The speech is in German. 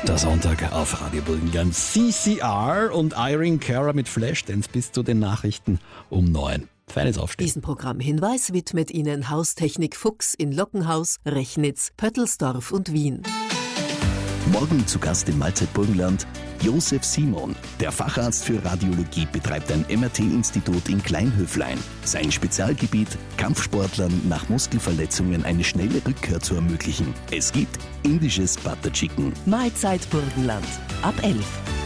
Der Sonntag auf Radio Burgenland. CCR und Irene Cara mit Flashdance bis zu den Nachrichten um 9. Feines Aufstehen. Diesen Programmhinweis widmet Ihnen Haustechnik Fuchs in Lockenhaus, Rechnitz, Pöttelsdorf und Wien. Morgen zu Gast im Mahlzeit Burgenland Josef Simon. Der Facharzt für Radiologie betreibt ein MRT-Institut in Kleinhöflein. Sein Spezialgebiet: Kampfsportlern nach Muskelverletzungen eine schnelle Rückkehr zu ermöglichen. Es gibt indisches Butter Chicken. Mahlzeit Burgenland ab 11.